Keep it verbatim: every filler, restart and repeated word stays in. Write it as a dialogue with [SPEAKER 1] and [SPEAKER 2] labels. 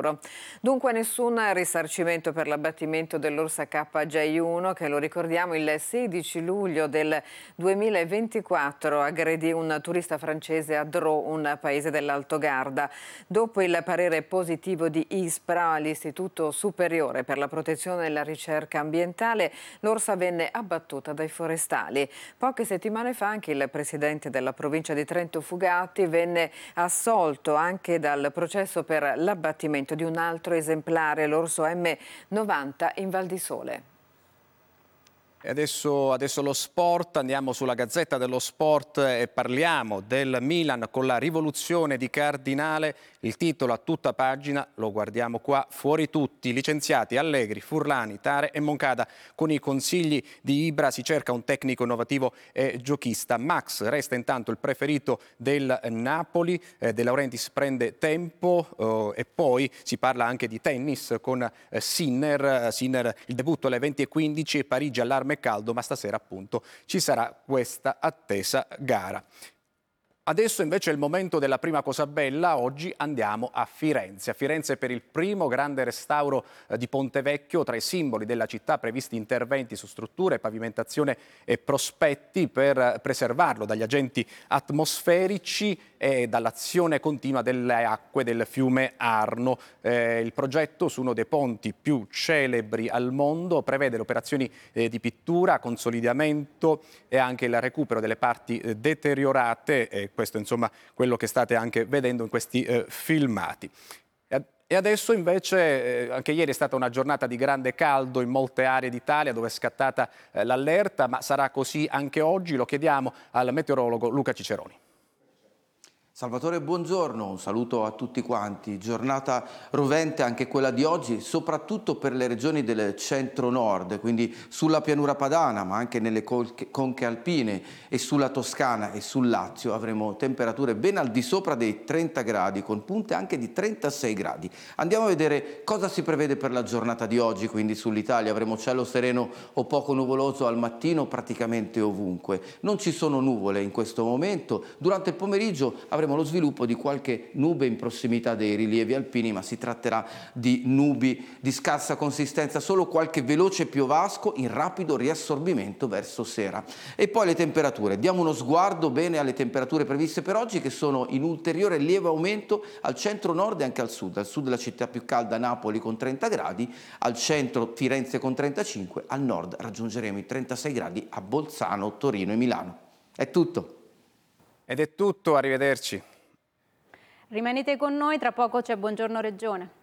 [SPEAKER 1] euro. Dunque nessun risarcimento per l'abbattimento dell'orsa K J uno che, lo ricordiamo, il sedici luglio del duemilaventiquattro aggredì un turista francese a Dreux, un paese dell'Alto Garda. Dopo il parere positivo di ISPRA, l'Istituto Superiore per la Protezione e la Ricerca Ambientale, l'orsa venne abbattuta dai forestali. Poche settimane fa anche il presidente della provincia di Trento Fugatti venne assolto anche dal processo per l'abbattimento di un altro esemplare, l'orso M novanta in Val di Sole.
[SPEAKER 2] E adesso, adesso lo sport, andiamo sulla Gazzetta dello Sport e parliamo del Milan con la rivoluzione di Cardinale. Il titolo a tutta pagina, lo guardiamo qua, fuori tutti, licenziati Allegri, Furlani, Tare e Moncada. Con i consigli di Ibra si cerca un tecnico innovativo e giochista. Max resta intanto il preferito del Napoli, eh, De Laurentiis prende tempo eh, e poi si parla anche di tennis con eh, Sinner. Sinner, il debutto alle venti e quindici e Parigi allarme caldo, ma stasera appunto ci sarà questa attesa gara. Adesso invece è il momento della prima cosa bella. Oggi andiamo a Firenze. A Firenze per il primo grande restauro eh, di Ponte Vecchio. Tra i simboli della città previsti interventi su strutture, pavimentazione e prospetti per preservarlo dagli agenti atmosferici e dall'azione continua delle acque del fiume Arno. Eh, il progetto su uno dei ponti più celebri al mondo prevede le operazioni eh, di pittura, consolidamento e anche il recupero delle parti eh, deteriorate. Eh, questo insomma quello che state anche vedendo in questi eh, filmati. E adesso invece, eh, anche ieri è stata una giornata di grande caldo in molte aree d'Italia dove è scattata eh, l'allerta, ma sarà così anche oggi? Lo chiediamo al meteorologo Luca Ciceroni.
[SPEAKER 3] Salvatore, buongiorno, un saluto a tutti quanti. Giornata rovente anche quella di oggi, soprattutto per le regioni del centro-nord, quindi sulla pianura padana, ma anche nelle conche alpine e sulla Toscana e sul Lazio avremo temperature ben al di sopra dei trenta gradi, con punte anche di trentasei gradi. Andiamo a vedere cosa si prevede per la giornata di oggi, quindi sull'Italia. Avremo cielo sereno o poco nuvoloso al mattino praticamente ovunque. Non ci sono nuvole in questo momento. Durante il pomeriggio avremo Avremo lo sviluppo di qualche nube in prossimità dei rilievi alpini, ma si tratterà di nubi di scarsa consistenza, solo qualche veloce piovasco in rapido riassorbimento verso sera. E poi le temperature. Diamo uno sguardo bene alle temperature previste per oggi, che sono in ulteriore lieve aumento al centro-nord e anche al sud. Al sud la città più calda, Napoli, con trenta gradi, al centro Firenze con trentacinque, al nord raggiungeremo i trentasei gradi a Bolzano, Torino e Milano. È tutto.
[SPEAKER 2] Ed è tutto, arrivederci.
[SPEAKER 4] Rimanete con noi, tra poco c'è Buongiorno Regione.